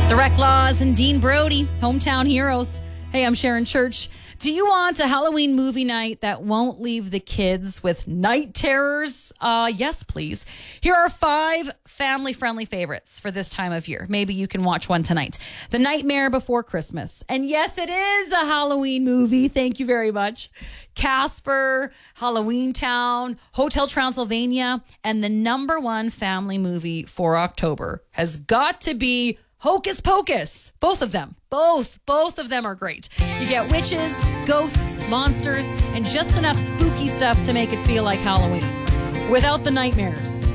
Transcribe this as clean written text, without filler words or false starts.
Direct Laws and Dean Brody, Hometown Heroes. Hey, I'm Sharon Church. Do you want a Halloween movie night that won't leave the kids with night terrors? Yes, please. Here are 5 family-friendly favorites for this time of year. Maybe you can watch one tonight. The Nightmare Before Christmas. And yes, it is a Halloween movie. Thank you very much. Casper, Halloween Town, Hotel Transylvania, and the number 1 family movie for October has got to be Hocus Pocus. Both of them. Both of them are great. You get witches, ghosts, monsters, and just enough spooky stuff to make it feel like Halloween without the nightmares.